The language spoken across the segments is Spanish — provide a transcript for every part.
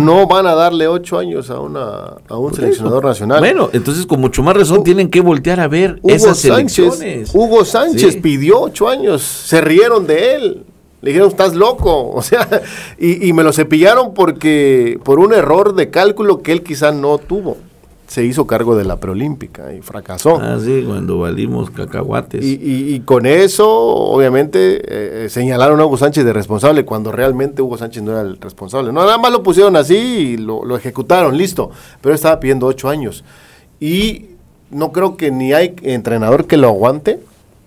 no van a darle 8 años a un seleccionador nacional. Bueno, entonces con mucho más razón tienen que voltear a ver esas selecciones. Hugo Sánchez pidió 8 años, se rieron de él. Le dijeron, estás loco, o sea, y me lo cepillaron por un error de cálculo que él quizá no tuvo. Se hizo cargo de la preolímpica y fracasó. Sí, cuando valimos cacahuates. Y con eso, obviamente, señalaron a Hugo Sánchez de responsable, cuando realmente Hugo Sánchez no era el responsable. No, nada más lo pusieron así y lo ejecutaron, listo. Pero estaba pidiendo 8 años. Y no creo que ni hay entrenador que lo aguante.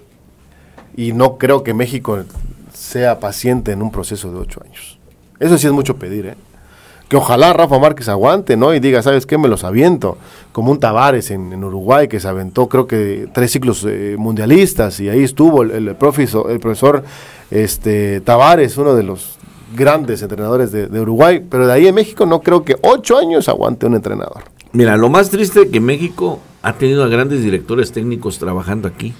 Y no creo que México sea paciente en un proceso de 8 años. Eso sí es mucho pedir, que ojalá Rafa Márquez aguante, ¿no? Y diga, ¿sabes qué? Me los aviento. Como un Tavares en Uruguay, que se aventó, creo que 3 ciclos mundialistas, y ahí estuvo el profesor Tavares, uno de los grandes entrenadores de Uruguay, pero de ahí en México no creo que 8 años aguante un entrenador. Mira, lo más triste es que México ha tenido a grandes directores técnicos trabajando aquí.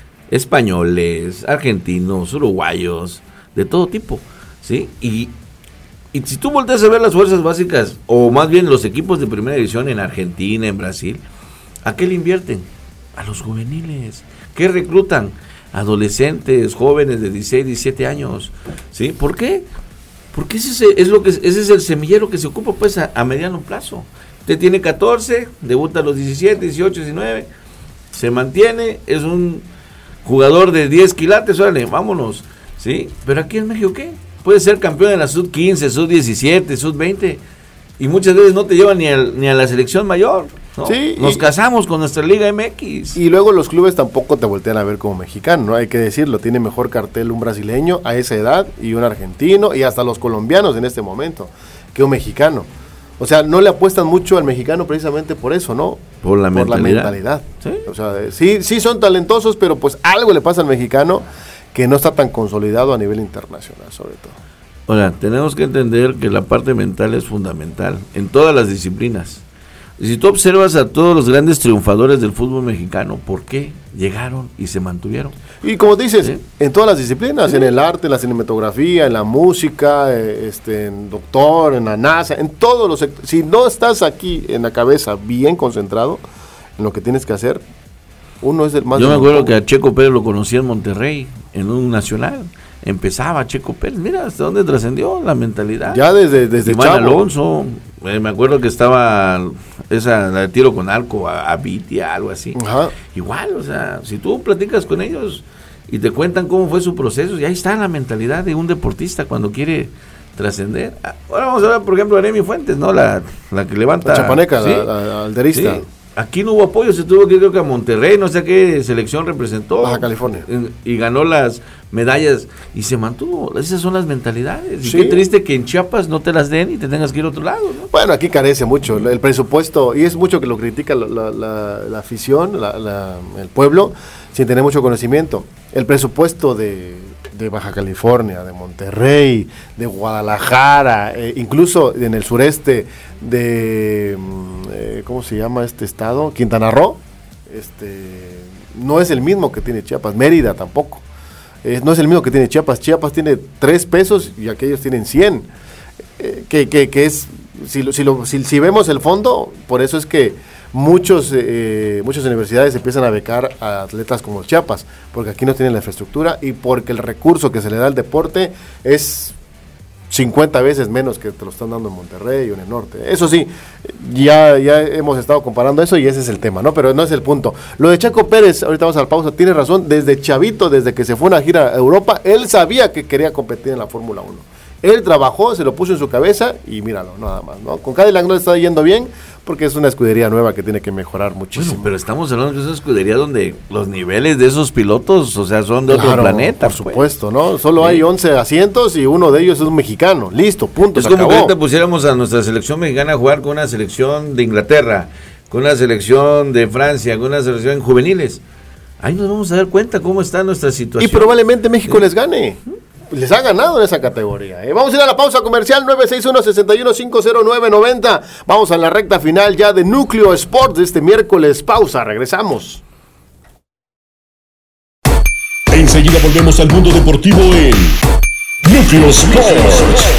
Españoles, argentinos, uruguayos, de todo tipo, ¿sí? Y si tú volteas a ver las fuerzas básicas, o más bien los equipos de primera división en Argentina, en Brasil, ¿a qué le invierten? A los juveniles. ¿Qué reclutan? Adolescentes, jóvenes de 16, 17 años, ¿sí? ¿Por qué? Porque ese es el semillero que se ocupa pues a mediano plazo. Usted tiene 14, debuta a los 17, 18, 19, se mantiene, es un jugador de 10 quilates, órale, vámonos, ¿sí? Pero aquí en México, ¿qué? Puede ser campeón de la sub-15, sub-17, sub-20, y muchas veces no te llevan ni a la selección mayor, ¿no? Sí, nos casamos con nuestra Liga MX. Y luego los clubes tampoco te voltean a ver como mexicano, ¿no? Hay que decirlo, tiene mejor cartel un brasileño a esa edad, y un argentino, y hasta los colombianos en este momento, que un mexicano. O sea, no le apuestan mucho al mexicano precisamente por eso, ¿no? Por la mentalidad. ¿Sí? O sea, sí son talentosos, pero pues algo le pasa al mexicano que no está tan consolidado a nivel internacional, sobre todo. Ahora, tenemos que entender que la parte mental es fundamental en todas las disciplinas. Y si tú observas a todos los grandes triunfadores del fútbol mexicano, ¿por qué llegaron y se mantuvieron? Y como dices, ¿sí? En todas las disciplinas, ¿sí? En el arte, en la cinematografía, en la música, en doctor, en la NASA, en todos los sectores. Si no estás aquí en la cabeza bien concentrado en lo que tienes que hacer, uno es el más... Yo me acuerdo que a Checo Pérez lo conocí en Monterrey, en un nacional. Empezaba Checo Pérez, mira hasta dónde trascendió la mentalidad. Ya desde Iván chavo. Alonso, me acuerdo que estaba esa de tiro con arco a Vitia, algo así. Ajá. Igual, o sea, si tú platicas con ellos y te cuentan cómo fue su proceso, y ahí está la mentalidad de un deportista cuando quiere trascender. Ahora vamos a ver, por ejemplo, a Aremi Fuentes, ¿no? La que levanta... La chapaneca, ¿sí? la alderista. Sí. Aquí no hubo apoyo, se tuvo que ir, creo que a Monterrey, no sé qué selección representó. Baja California. Y ganó las medallas y se mantuvo. Esas son las mentalidades. Y sí. qué triste que en Chiapas no te las den y te tengas que ir a otro lado, ¿no? Bueno, aquí carece mucho el presupuesto, y es mucho que lo critica la afición, el pueblo, sin tener mucho conocimiento. El presupuesto de Baja California, de Monterrey, de Guadalajara, incluso en el sureste de, ¿cómo se llama este estado? Quintana Roo, no es el mismo que tiene Chiapas. Mérida tampoco, no es el mismo que tiene Chiapas. Chiapas tiene 3 pesos y aquellos tienen 100, que es, si vemos el fondo, por eso es que muchas universidades empiezan a becar a atletas como Chiapas, porque aquí no tienen la infraestructura y porque el recurso que se le da al deporte es 50 veces menos que te lo están dando en Monterrey o en el norte. Eso sí, ya hemos estado comparando eso y ese es el tema, ¿no? Pero no es el punto. Lo de Checo Pérez, ahorita vamos a la pausa, tiene razón, desde chavito, desde que se fue a una gira a Europa, él sabía que quería competir en la Fórmula 1. Él trabajó, se lo puso en su cabeza y míralo, nada más, ¿no? Con Cadillac no le está yendo bien porque es una escudería nueva que tiene que mejorar muchísimo. Bueno, pero estamos hablando de esa escudería donde los niveles de esos pilotos, o sea, son de otro planeta. Por supuesto, ¿no? Solo hay 11 asientos y uno de ellos es un mexicano. Listo, punto, es se como acabó. que ahorita pusiéramos a nuestra selección mexicana a jugar con una selección de Inglaterra, con una selección de Francia, con una selección juveniles. Ahí nos vamos a dar cuenta cómo está nuestra situación. Y probablemente México les gane. Les ha ganado en esa categoría. Vamos a ir a la pausa comercial, 961-61-50990. Vamos a la recta final ya de Núcleo Sports de este miércoles. Pausa, regresamos. Enseguida volvemos al mundo deportivo en Núcleo Sports.